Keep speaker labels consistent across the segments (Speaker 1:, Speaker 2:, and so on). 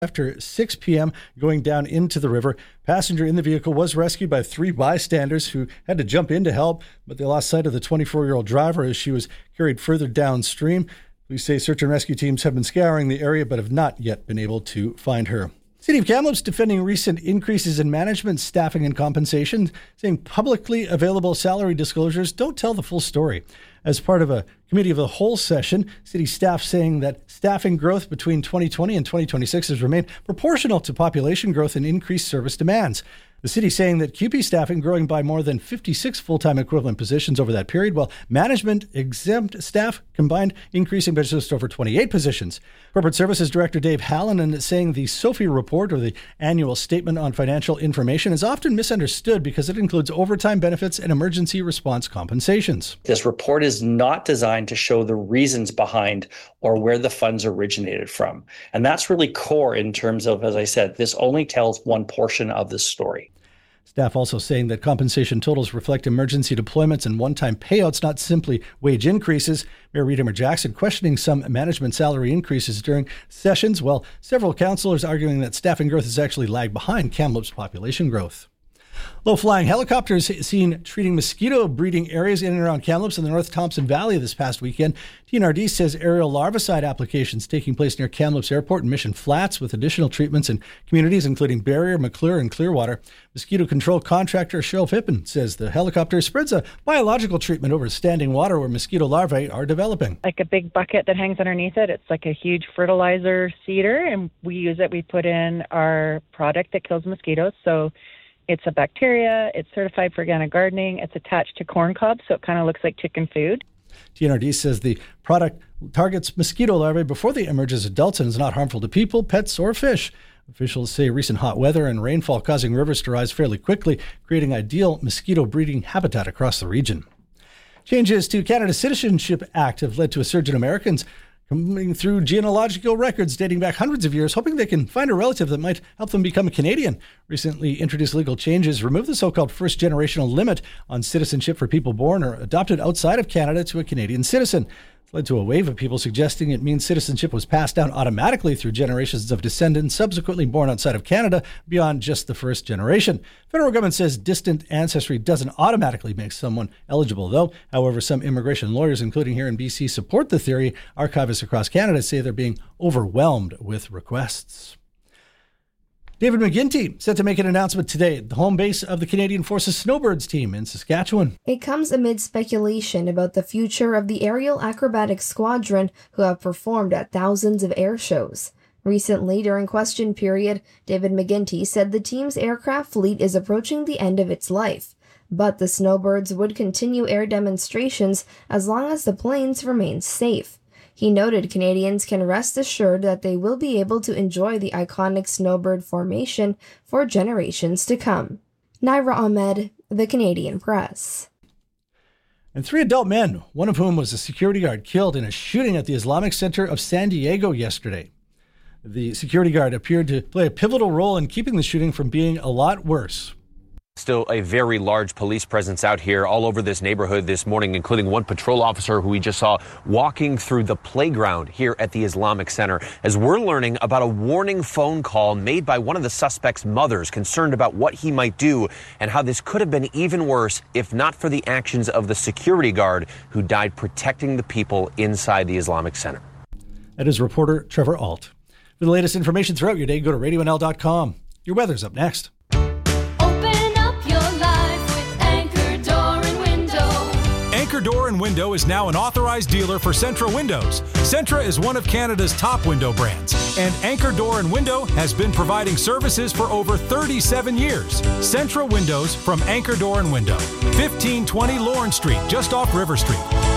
Speaker 1: after 6 p.m. going down into the river. Passenger in the vehicle was rescued by 3 bystanders who had to jump in to help, but they lost sight of the 24-year-old driver as she was carried further downstream. Police say search and rescue teams have been scouring the area but have not yet been able to find her. City of Kamloops defending recent increases in management, staffing, and compensation, saying publicly available salary disclosures don't tell the full story. As part of a committee of the whole session, city staff saying that staffing growth between 2020 and 2026 has remained proportional to population growth and increased service demands. The city saying that QP staffing growing by more than 56 full-time equivalent positions over that period, while management exempt staff combined increasing by just over 28 positions. Corporate Services Director Dave Hallinan is saying the SOFI report, or the Annual Statement on Financial Information, is often misunderstood because it includes overtime benefits and emergency response compensations.
Speaker 2: This report is not designed to show the reasons behind or where the funds originated from. And that's really core in terms of, as I said, this only tells one portion of the story.
Speaker 1: Staff also saying that compensation totals reflect emergency deployments and one-time payouts, not simply wage increases. Mayor Rita Jackson questioning some management salary increases during sessions, while several councillors arguing that staffing growth has actually lagged behind Kamloops' population growth. Low-flying helicopters seen treating mosquito breeding areas in and around Kamloops and the North Thompson Valley this past weekend. TNRD says aerial larvicide applications taking place near Kamloops Airport and Mission Flats, with additional treatments in communities including Barrier, McClure, and Clearwater. Mosquito control contractor Cheryl Pippin says the helicopter spreads a biological treatment over standing water where mosquito larvae are developing.
Speaker 3: Like a big bucket that hangs underneath it. It's like a huge fertilizer seeder, and we use it. We put in our product that kills mosquitoes. So it's a bacteria. It's certified for organic gardening. It's attached to corn cobs, so it kind of looks like chicken food.
Speaker 1: TNRD says the product targets mosquito larvae before they emerge as adults and is not harmful to people, pets, or fish. Officials say recent hot weather and rainfall causing rivers to rise fairly quickly, creating ideal mosquito breeding habitat across the region. Changes to Canada's Citizenship Act have led to a surge in Americans coming through genealogical records dating back hundreds of years, hoping they can find a relative that might help them become a Canadian. Recently introduced legal changes remove the so-called first-generational limit on citizenship for people born or adopted outside of Canada to a Canadian citizen. It's led to a wave of people suggesting it means citizenship was passed down automatically through generations of descendants subsequently born outside of Canada beyond just the first generation. Federal government says distant ancestry doesn't automatically make someone eligible, though. However, some immigration lawyers, including here in BC, support the theory. Archivists across Canada say they're being overwhelmed with requests. David McGuinty set to make an announcement today at the home base of the Canadian Forces Snowbirds team in Saskatchewan.
Speaker 4: It comes amid speculation about the future of the aerial acrobatics squadron, who have performed at thousands of air shows. Recently, during question period, David McGuinty said the team's aircraft fleet is approaching the end of its life, but the Snowbirds would continue air demonstrations as long as the planes remain safe. He noted Canadians can rest assured that they will be able to enjoy the iconic snowbird formation for generations to come. Naira Ahmed, The Canadian Press.
Speaker 1: And 3 adult men, one of whom was a security guard, killed in a shooting at the Islamic Center of San Diego yesterday. The security guard appeared to play a pivotal role in keeping the shooting from being a lot worse.
Speaker 5: Still a very large police presence out here all over this neighborhood this morning, including one patrol officer who we just saw walking through the playground here at the Islamic Center, as we're learning about a warning phone call made by one of the suspect's mothers concerned about what he might do and how this could have been even worse if not for the actions of the security guard who died protecting the people inside the Islamic Center.
Speaker 1: That is reporter Trevor Alt. For the latest information throughout your day, go to RadioNL.com. Your weather's up next.
Speaker 6: Anchor Door & Window is now an authorized dealer for Centra Windows. Centra is one of Canada's top window brands, and Anchor Door & Window has been providing services for over 37 years. Centra Windows from Anchor Door & Window, 1520 Lawrence Street, just off River Street.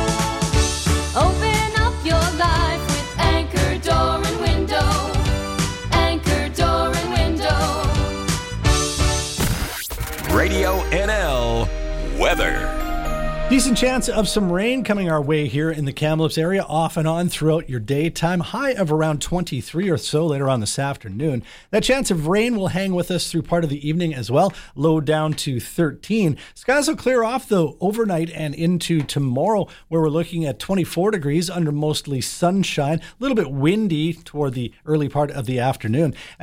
Speaker 7: Open up your life with Anchor Door & Window. Anchor Door & Window.
Speaker 8: Radio NL Weather.
Speaker 1: Decent chance of some rain coming our way here in the Kamloops area, off and on throughout your daytime. High of around 23 or so later on this afternoon. That chance of rain will hang with us through part of the evening as well. Low down to 13. Skies will clear off, though, overnight and into tomorrow, where we're looking at 24 degrees under mostly sunshine. A little bit windy toward the early part of the afternoon.